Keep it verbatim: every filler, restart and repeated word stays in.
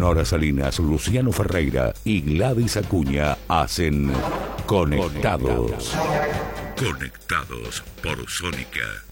Nora Salinas, Luciano Ferreira y Gladys Acuña hacen Conectados. Conectados por Sónica.